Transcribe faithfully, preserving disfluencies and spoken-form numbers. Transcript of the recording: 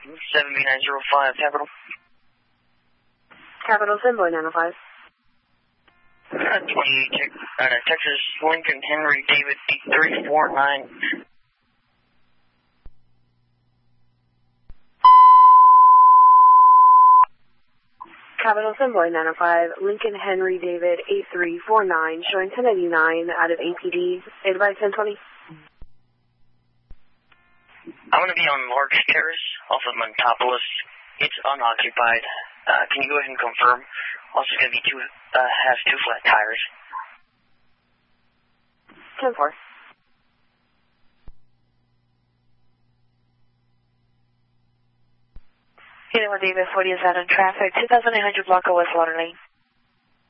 seven B nine zero five, Capital. Capital ten boy nine oh five. Uh, twenty-eight, uh, Texas Lincoln Henry David eight three four nine. Capital ten boy nine oh five, Lincoln Henry David eight three four nine, showing ten eighty-nine out of A P D, eight by ten twenty. I'm going to be on Larks Terrace off of Montopolis. It's unoccupied. Uh, can you go ahead and confirm? Also going to be two, uh, has two flat tires. ten four. Unit one David forty is out in traffic, two thousand eight hundred block of West Water Lane.